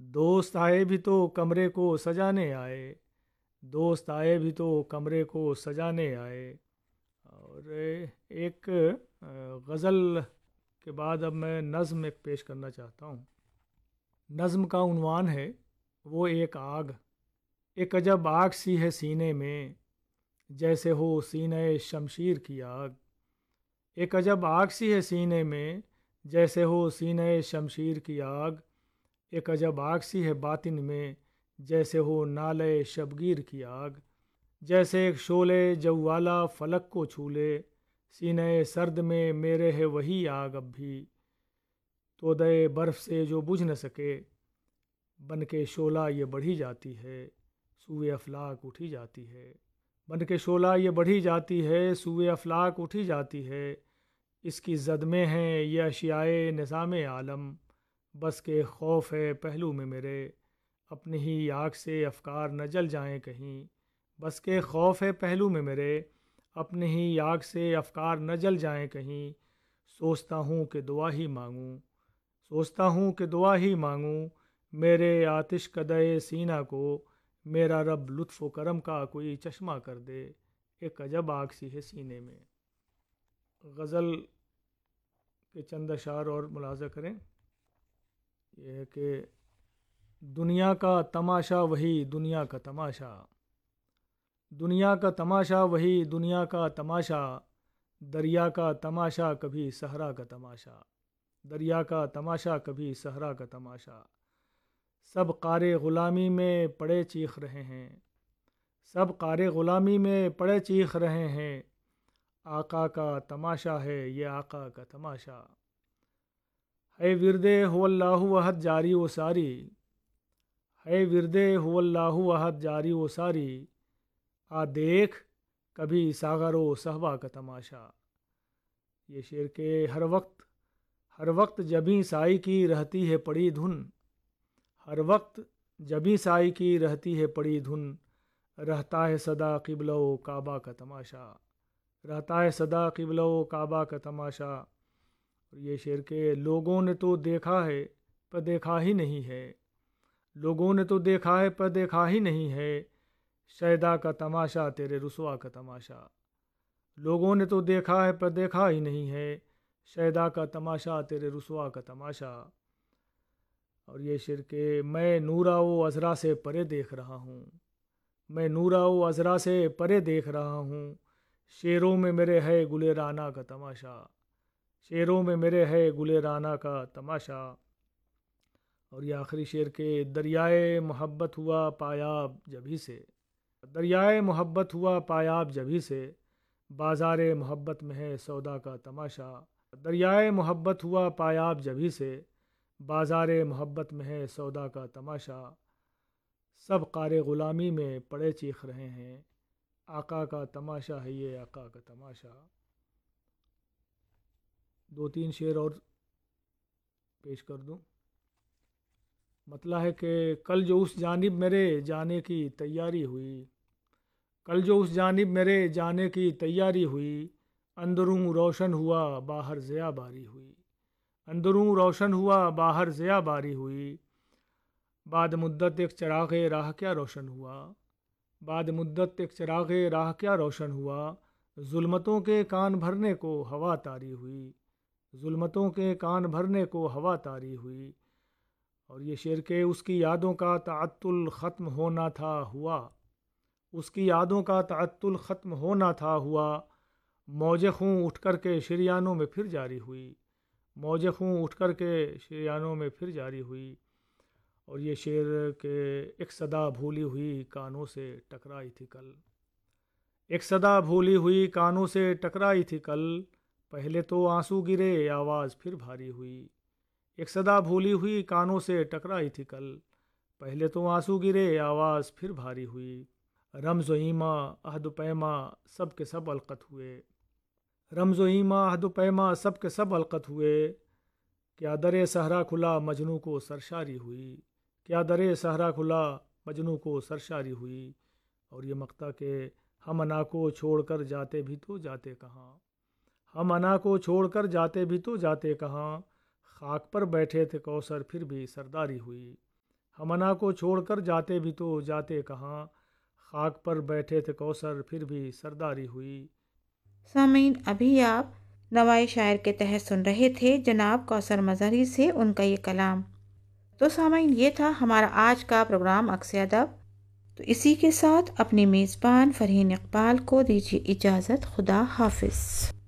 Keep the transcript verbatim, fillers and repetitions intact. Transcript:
دوست آئے بھی تو کمرے کو سجانے آئے، دوست آئے بھی تو کمرے کو سجانے آئے۔ اور ایک غزل کے بعد اب میں نظم ایک پیش کرنا چاہتا ہوں۔ نظم کا عنوان ہے وہ ایک آگ۔ ایک عجب آگ سی ہے سینے میں، جیسے ہو سینہ شمشیر کی آگ۔ ایک عجب آگ سی ہے سینے میں، جیسے ہو سینہ شمشیر کی آگ۔ ایک عجب آگ سی ہے باطن میں، جیسے ہو نالے شبگیر کی آگ۔ جیسے ایک شعلے جوالا فلک کو چھولے، سینہ سرد میں میرے ہے وہی آگ اب بھی۔ تودے برف سے جو بجھ نہ سکے، بن کے شعلہ یہ بڑھی جاتی ہے، سوئے افلاک اٹھی جاتی ہے۔ بن کے شعلہ یہ بڑھی جاتی ہے، سوئے افلاک اٹھی جاتی ہے۔ اس کی زد میں ہیں یہ اشیائے نظام عالم، بس کے خوف ہے پہلو میں میرے، اپنی ہی آگ سے افکار نہ جل جائیں کہیں۔ بس کے خوف ہے پہلو میں میرے، اپنی ہی آگ سے افکار نہ جل جائیں کہیں۔ سوچتا ہوں کہ دعا ہی مانگوں، سوچتا ہوں کہ دعا ہی مانگوں، میرے آتش کدے سینہ کو میرا رب لطف و کرم کا کوئی چشمہ کر دے۔ ایک عجب آگ سی ہے سینے میں۔ غزل کے چند اشعار اور ملاحظہ کریں۔ یہ ہے کہ دنیا کا تماشا وہی دنیا کا تماشا، دنیا کا تماشا وہی دنیا کا تماشا، دریا کا تماشا کبھی صحرا کا تماشا، دریا کا تماشا کبھی صحرا کا تماشا۔ سب قعر غلامی میں پڑے چیخ رہے ہیں، سب قعر غلامی میں پڑے چیخ رہے ہیں، آقا کا تماشا ہے یہ آقا کا تماشا۔ ہے وردے ہو اللہ احد جاری و ساری، ہے وردے ہو اللہ احد جاری و ساری، آ دیکھ کبھی ساغر و صہبا کا تماشا۔ یہ شعر کہ ہر وقت ہر وقت جبیں سائی کی رہتی ہے پڑی دھن، ہر وقت جبیں سائی کی رہتی ہے پڑی دھن، رہتا ہے صدا قبلہ و کعبہ کا تماشا، رہتا ہے صدا قبلہ و کعبہ کا تماشا۔ اور یہ شعر کہ لوگوں نے تو دیکھا ہے پر دیکھا ہی نہیں ہے، لوگوں نے تو دیکھا ہے پر دیکھا ہی نہیں ہے، شیدا کا تماشا تیرے رسوا کا تماشا۔ لوگوں نے تو دیکھا ہے پر دیکھا ہی نہیں ہے، شیدا کا تماشا تیرے رسوا کا تماشا۔ اور یہ شعر کہ میں نورا و عذرا سے پرے دیکھ رہا ہوں، میں نورا و عذرا سے پرے دیکھ رہا ہوں، شعروں میں میرے ہے گل رانا کا تماشا، شعروں میں میرے ہے گل رانا کا تماشا۔ اور یہ آخری شعر کہ دریائے محبت ہوا پایاب جبھی سے، دریائے محبت ہوا پایاب جبھی سے، بازار محبت میں ہے سودا کا تماشا، دریائے محبت ہوا پایاب جبھی سے، بازار محبت میں ہے سودا کا تماشا۔ سب قعر غلامی میں پڑے چیخ رہے ہیں، آقا کا تماشا ہے یہ آقا کا تماشا۔ دو تین شعر اور پیش کر دوں۔ مطلب ہے کہ کل جو اس جانب میرے جانے کی تیاری ہوئی، کل جو اس جانب میرے جانے کی تیاری ہوئی، اندروں روشن ہوا باہر ضیا باری ہوئی، اندروں روشن ہوا باہر ضیا باری ہوئی، بعد مدت ایک چراغ راہ کیا روشن ہوا، بعد مدت ایک چراغ راہ کیا روشن ہوا، ظلمتوں کے کان بھرنے کو ہوا طاری ہوئی، ظلمتوں کے کان بھرنے کو ہوا طاری ہوئی۔ اور یہ شعر کہ اس کی یادوں کا تعطل ختم ہونا تھا ہوا، اس کی یادوں کا تعطل ختم ہونا تھا ہوا، موج خوں اٹھ کر کے شریانوں میں پھر جاری ہوئی، موج خوں اٹھ کر کے شریانوں میں پھر جاری ہوئی۔ اور یہ شعر کہ ایک صدا بھولی ہوئی کانوں سے ٹکرائی تھی کل، ایک صدا بھولی ہوئی کانوں سے ٹکرائی تھی کل، پہلے تو آنسو گرے آواز پھر بھاری ہوئی، ایک صدا بھولی ہوئی کانوں سے ٹکرائی تھی کل، پہلے تو آنسو گرے آواز پھر بھاری ہوئی، رمز و ایما عہد و پیما سب کے سب القت ہوئے، رمز و ایما عہد و پیما سب کے سب القت ہوئے، کیا در صحرا کھلا مجنوں کو سرشاری ہوئی، کیا در صحرا کھلا مجنوں کو سرشاری ہوئی۔ اور یہ مقطع کہ ہم انا کو چھوڑ کر جاتے بھی تو جاتے کہاں، ہم انا کو چھوڑ کر جاتے بھی تو جاتے کہاں، خاک پر بیٹھے تھے کوثر پھر بھی سرداری ہوئی، تمنا کو چھوڑ کر جاتے بھی تو جاتے کہاں، خاک پر بیٹھے تھے کوثر پھر بھی سرداری ہوئی۔ سامعین، ابھی آپ نوائے شاعر کے تحت سن رہے تھے جناب کوثر مظہری سے ان کا یہ کلام۔ تو سامعین، یہ تھا ہمارا آج کا پروگرام عکس ادب۔ تو اسی کے ساتھ اپنی میزبان فرحین اقبال کو دیجیے اجازت۔ خدا حافظ۔